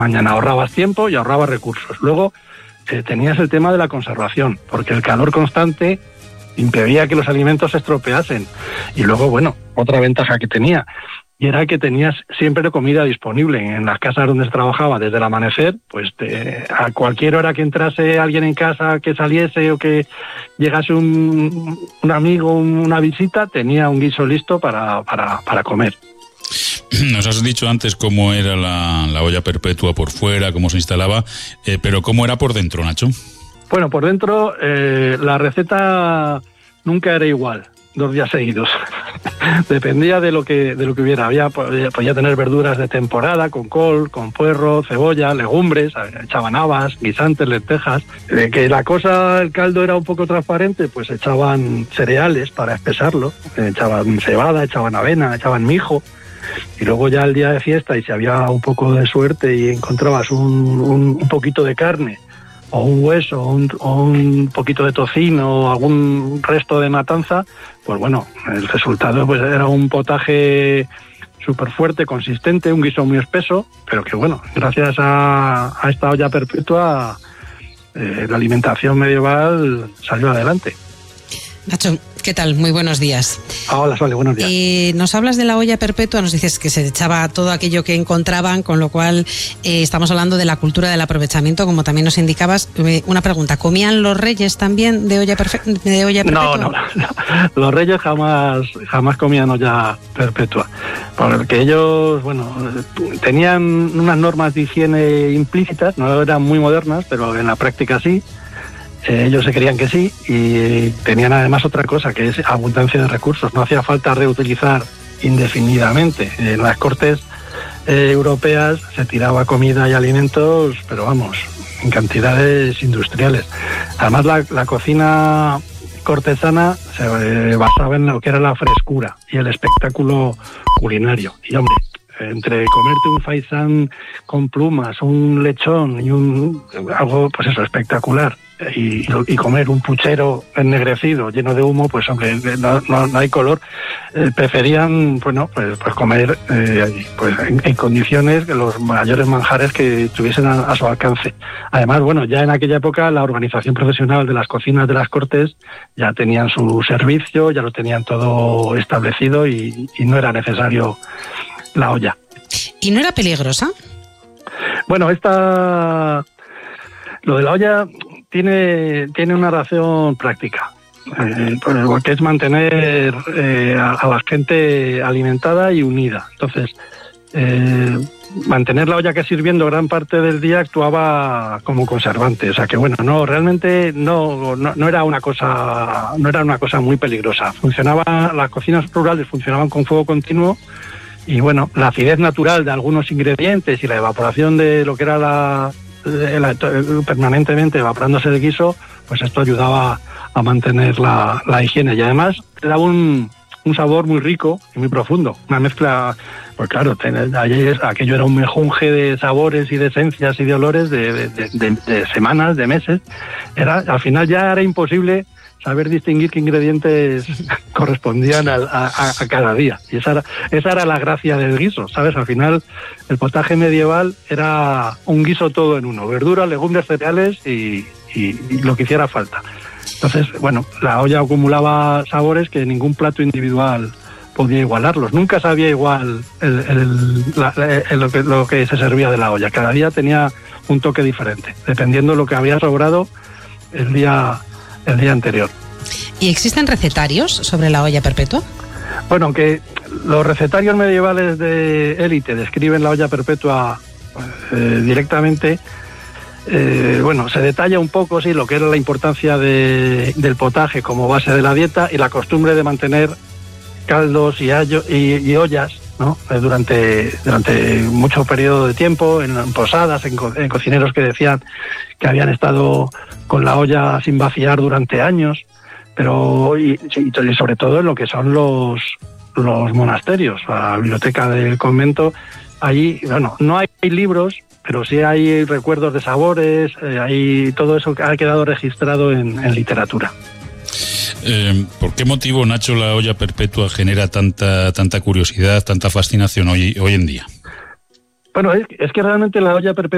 mañana. Ahorrabas tiempo y ahorrabas recursos. Luego tenías el tema de la conservación, porque el calor constante impedía que los alimentos se estropeasen. Y luego, bueno, otra ventaja que tenía, y era que tenías siempre comida disponible. En las casas donde se trabajaba desde el amanecer, pues a cualquier hora que entrase alguien en casa, que saliese o que llegase un amigo, una visita, tenía un guiso listo para comer. Nos has dicho antes cómo era la olla perpetua por fuera, cómo se instalaba, pero ¿cómo era por dentro, Nacho? Bueno, por dentro la receta nunca era igual 2 días seguidos. Dependía de lo que hubiera. Podía tener verduras de temporada, con col, con puerro, cebolla, legumbres, echaban habas, guisantes, lentejas. Que el caldo era un poco transparente, pues echaban cereales para espesarlo, echaban cebada, echaban avena, echaban mijo. Y luego ya el día de fiesta, y si había un poco de suerte y encontrabas un poquito de carne, o un hueso, o un poquito de tocino, o algún resto de matanza, pues bueno, el resultado pues era un potaje súper fuerte, consistente, un guiso muy espeso, pero que bueno, gracias a esta olla perpetua, la alimentación medieval salió adelante. Nacho, ¿qué tal? Muy buenos días. Hola, Sole, buenos días. Nos hablas de la olla perpetua, nos dices que se echaba todo aquello que encontraban, con lo cual estamos hablando de la cultura del aprovechamiento, como también nos indicabas. Una pregunta, ¿comían los reyes también de olla perpetua? No. Los reyes jamás comían olla perpetua, porque ellos, bueno, tenían unas normas de higiene implícitas, no eran muy modernas, pero en la práctica sí. Ellos se creían que sí, y tenían además otra cosa, que es abundancia de recursos. No hacía falta reutilizar indefinidamente. En las cortes europeas se tiraba comida y alimentos, pero vamos, en cantidades industriales. Además, la cocina cortesana se basaba en lo que era la frescura y el espectáculo culinario. Y hombre, entre comerte un faisán con plumas, un lechón y algo, pues eso, espectacular, y comer un puchero ennegrecido lleno de humo, pues hombre, no hay color. Preferían, bueno, pues comer pues en condiciones, los mayores manjares que tuviesen a su alcance. Además, bueno, ya en aquella época la organización profesional de las cocinas de las cortes ya tenían su servicio, ya lo tenían todo establecido, y no era necesario la olla. ¿Y no era peligrosa? Bueno, lo de la olla tiene una razón práctica, porque es mantener a la gente alimentada y unida. Entonces, mantener la olla que sirviendo gran parte del día actuaba como conservante. O sea que bueno, realmente no era una cosa muy peligrosa. Las cocinas rurales funcionaban con fuego continuo. Y bueno, la acidez natural de algunos ingredientes y la evaporación de lo que era permanentemente evaporándose el guiso, pues esto ayudaba a mantener la higiene, y además le daba un sabor muy rico y muy profundo, una mezcla, pues claro, aquello era un mejunje de sabores y de esencias y de olores de semanas, de meses. Al final ya era imposible saber distinguir qué ingredientes correspondían a cada día. Y esa era la gracia del guiso, ¿sabes? Al final, el potaje medieval era un guiso todo en uno: verduras, legumbres, cereales y lo que hiciera falta. Entonces, bueno, la olla acumulaba sabores que ningún plato individual podía igualarlos. Nunca sabía igual lo que se servía de la olla. Cada día tenía un toque diferente, dependiendo de lo que había sobrado el día anterior. ¿Y existen recetarios sobre la olla perpetua? Bueno, aunque los recetarios medievales de élite describen la olla perpetua directamente, bueno, se detalla un poco, sí, lo que era la importancia del potaje como base de la dieta y la costumbre de mantener caldos y ollas, ¿no? Durante mucho periodo de tiempo, en posadas, en cocineros que decían que habían estado con la olla sin vaciar durante años, pero y sobre todo en lo que son los monasterios, la biblioteca del convento. Allí, bueno, no hay libros, pero sí hay recuerdos de sabores, todo eso que ha quedado registrado en literatura. ¿Por qué motivo, Nacho, la olla perpetua genera tanta curiosidad, tanta fascinación hoy en día? Bueno, es que realmente la olla perpetua